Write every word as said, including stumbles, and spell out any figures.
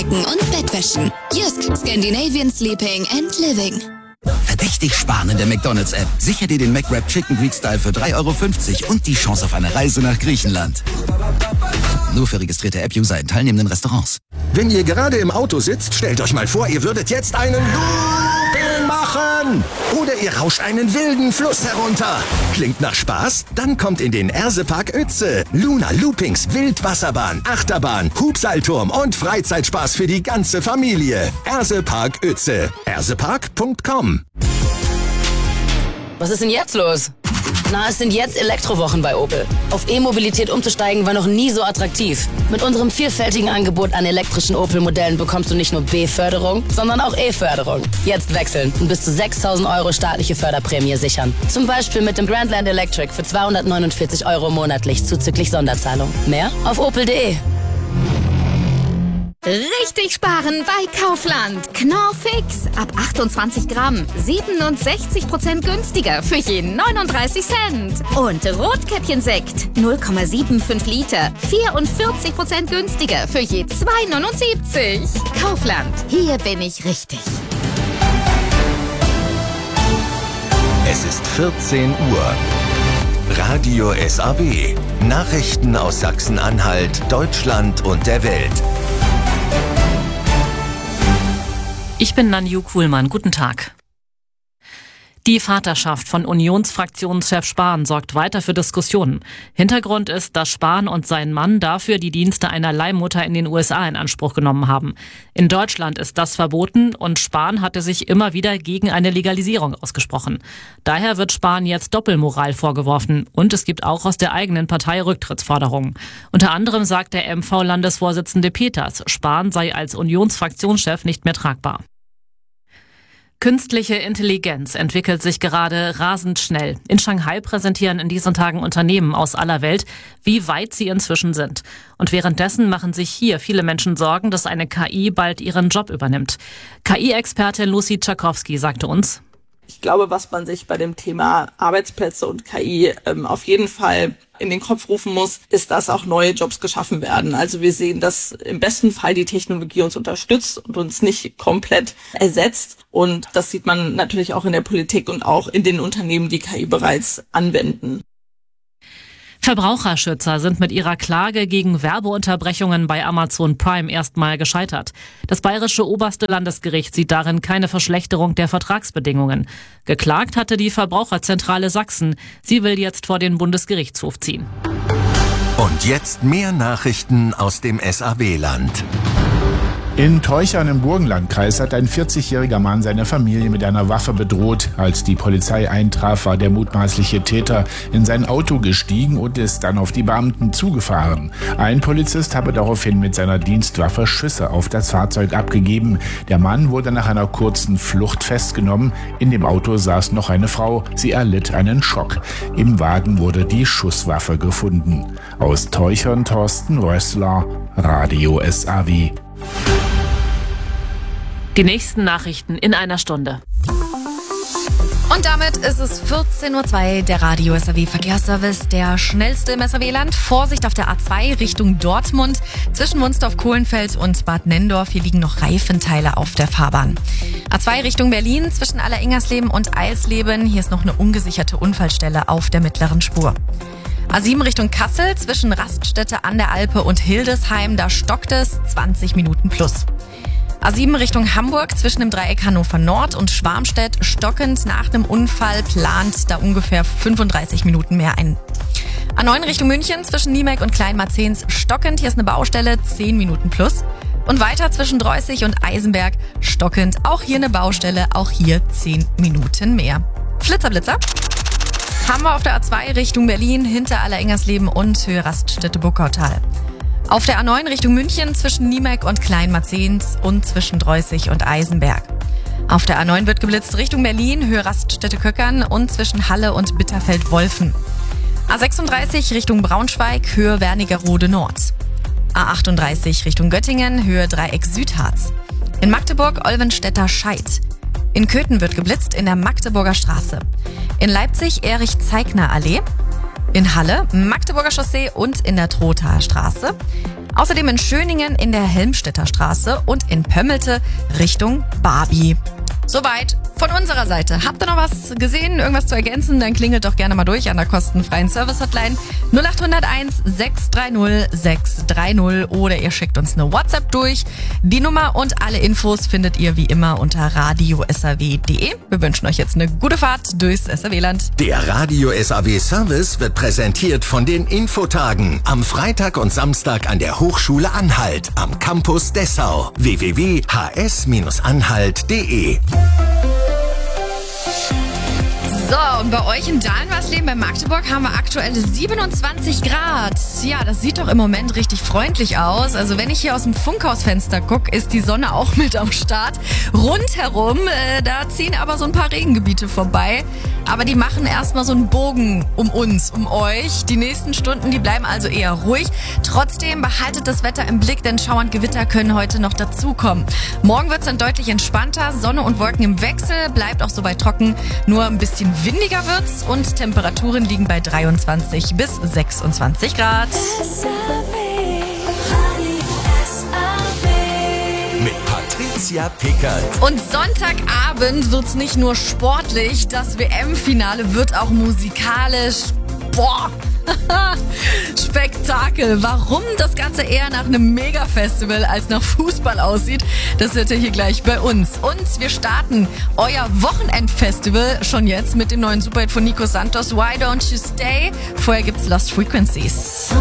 und Bettwäschen. Jysk, Scandinavian Sleeping and Living. Verdächtig sparen in der McDonald's-App. Sicher dir den McWrap Chicken Greek Style für drei Euro fünfzig und die Chance auf eine Reise nach Griechenland. Nur für registrierte App-User in teilnehmenden Restaurants. Wenn ihr gerade im Auto sitzt, stellt euch mal vor, ihr würdet jetzt einen Looping machen. Oder ihr rauscht einen wilden Fluss herunter. Klingt nach Spaß? Dann kommt in den Ersepark Uetze. Luna Loopings, Wildwasserbahn, Achterbahn, Hubseilturm und Freizeitspaß für die ganze Familie. Ersepark Uetze. ersepark punkt com. Was ist denn jetzt los? Na, es sind jetzt Elektrowochen bei Opel. Auf E-Mobilität umzusteigen war noch nie so attraktiv. Mit unserem vielfältigen Angebot an elektrischen Opel-Modellen bekommst du nicht nur B-Förderung, sondern auch E-Förderung. Jetzt wechseln und bis zu sechstausend Euro staatliche Förderprämie sichern. Zum Beispiel mit dem Grandland Electric für zweihundertneunundvierzig Euro monatlich zuzüglich Sonderzahlung. Mehr auf opel punkt de. Richtig sparen bei Kaufland. Knorr-Fix. Ab achtundzwanzig Gramm. siebenundsechzig Prozent günstiger für jeden neununddreißig Cent. Und Rotkäppchensekt. null Komma fünfundsiebzig Liter. vierundvierzig Prozent günstiger für je zwei neunundsiebzig. Kaufland. Hier bin ich richtig. Es ist vierzehn Uhr. Radio S A W. Nachrichten aus Sachsen-Anhalt, Deutschland und der Welt. Ich bin Nanju Kuhlmann. Guten Tag. Die Vaterschaft von Unionsfraktionschef Spahn sorgt weiter für Diskussionen. Hintergrund ist, dass Spahn und sein Mann dafür die Dienste einer Leihmutter in den U S A in Anspruch genommen haben. In Deutschland ist das verboten und Spahn hatte sich immer wieder gegen eine Legalisierung ausgesprochen. Daher wird Spahn jetzt Doppelmoral vorgeworfen und es gibt auch aus der eigenen Partei Rücktrittsforderungen. Unter anderem sagt der M V-Landesvorsitzende Peters, Spahn sei als Unionsfraktionschef nicht mehr tragbar. Künstliche Intelligenz entwickelt sich gerade rasend schnell. In Shanghai präsentieren in diesen Tagen Unternehmen aus aller Welt, wie weit sie inzwischen sind. Und währenddessen machen sich hier viele Menschen Sorgen, dass eine K I bald ihren Job übernimmt. K I-Expertin Lucy Czakowski sagte uns: Ich glaube, was man sich bei dem Thema Arbeitsplätze und K I ähm, auf jeden Fall in den Kopf rufen muss, ist, dass auch neue Jobs geschaffen werden. Also wir sehen, dass im besten Fall die Technologie uns unterstützt und uns nicht komplett ersetzt. Und das sieht man natürlich auch in der Politik und auch in den Unternehmen, die K I bereits anwenden. Verbraucherschützer sind mit ihrer Klage gegen Werbeunterbrechungen bei Amazon Prime erstmal gescheitert. Das bayerische oberste Landesgericht sieht darin keine Verschlechterung der Vertragsbedingungen. Geklagt hatte die Verbraucherzentrale Sachsen. Sie will jetzt vor den Bundesgerichtshof ziehen. Und jetzt mehr Nachrichten aus dem S A W-Land. In Teuchern im Burgenlandkreis hat ein vierzigjähriger Mann seine Familie mit einer Waffe bedroht. Als die Polizei eintraf, war der mutmaßliche Täter in sein Auto gestiegen und ist dann auf die Beamten zugefahren. Ein Polizist habe daraufhin mit seiner Dienstwaffe Schüsse auf das Fahrzeug abgegeben. Der Mann wurde nach einer kurzen Flucht festgenommen. In dem Auto saß noch eine Frau. Sie erlitt einen Schock. Im Wagen wurde die Schusswaffe gefunden. Aus Teuchern Thorsten Rössler, Radio S A W. Die nächsten Nachrichten in einer Stunde. Und damit ist es vierzehn Uhr zwei, der Radio S A W Verkehrsservice, der schnellste im S A W-Land. Vorsicht auf der A zwei Richtung Dortmund, zwischen Wunstorf-Kohlenfeld und Bad Nenndorf. Hier liegen noch Reifenteile auf der Fahrbahn. A zwei Richtung Berlin, zwischen Alleringers-Leben und Eisleben. Hier ist noch eine ungesicherte Unfallstelle auf der mittleren Spur. A sieben Richtung Kassel, zwischen Raststätte an der Alpe und Hildesheim, da stockt es zwanzig Minuten plus. A sieben Richtung Hamburg, zwischen dem Dreieck Hannover Nord und Schwarmstedt, stockend nach einem Unfall, plant da ungefähr fünfunddreißig Minuten mehr ein. A neun Richtung München, zwischen Niemek und Kleinmarzens, stockend, hier ist eine Baustelle, zehn Minuten plus. Und weiter zwischen Dreußig und Eisenberg, stockend, auch hier eine Baustelle, auch hier zehn Minuten mehr. Flitzerblitzer haben wir auf der A zwei Richtung Berlin, hinter Alleringers-Leben und Höhe Raststätte-Buckautal. Auf der A neun Richtung München, zwischen Niemek und Kleinmarzens und zwischen Dreußig und Eisenberg. Auf der A neun wird geblitzt Richtung Berlin, Höhe Raststätte-Köckern und zwischen Halle und Bitterfeld-Wolfen. A sechsunddreißig Richtung Braunschweig, Höhe Wernigerode Nord. A achtunddreißig Richtung Göttingen, Höhe Dreieck Südharz. In Magdeburg Olvenstädter Scheid. In Köthen wird geblitzt in der Magdeburger Straße. In Leipzig Erich-Zeigner-Allee. In Halle Magdeburger Chaussee und in der Trothaer Straße. Außerdem in Schöningen in der Helmstedter Straße und in Pömmelte Richtung Barbie. Soweit von unserer Seite. Habt ihr noch was gesehen, irgendwas zu ergänzen? Dann klingelt doch gerne mal durch an der kostenfreien Service-Hotline null acht null eins sechs drei null sechs drei null oder ihr schickt uns eine WhatsApp durch. Die Nummer und alle Infos findet ihr wie immer unter radio s a w punkt d e. Wir wünschen euch jetzt eine gute Fahrt durchs S A W-Land. Der Radio S A W Service wird präsentiert von den Infotagen am Freitag und Samstag an der Hochschule Anhalt am Campus Dessau. w w w punkt h s anhalt punkt d e. So, und bei euch in Dahlenwarsleben bei Magdeburg haben wir aktuell siebenundzwanzig Grad. Ja, das sieht doch im Moment richtig freundlich aus. Also wenn ich hier aus dem Funkhausfenster gucke, ist die Sonne auch mit am Start. Rundherum, äh, da ziehen aber so ein paar Regengebiete vorbei. Aber die machen erstmal so einen Bogen um uns, um euch. Die nächsten Stunden, die bleiben also eher ruhig. Trotzdem behaltet das Wetter im Blick, denn Schauer und Gewitter können heute noch dazukommen. Morgen wird es dann deutlich entspannter. Sonne und Wolken im Wechsel, bleibt auch soweit trocken. Nur ein bisschen windiger wird's und Temperaturen liegen bei dreiundzwanzig bis sechsundzwanzig Grad. Mit Patricia Pickert. Und Sonntagabend wird's nicht nur sportlich, das W M-Finale wird auch musikalisch. Boah! Spektakel. Warum das Ganze eher nach einem Mega-Festival als nach Fußball aussieht, das hört ihr hier gleich bei uns. Und wir starten euer Wochenendfestival schon jetzt mit dem neuen Superhit von Nico Santos, Why Don't You Stay? Vorher gibt's Lost Frequencies.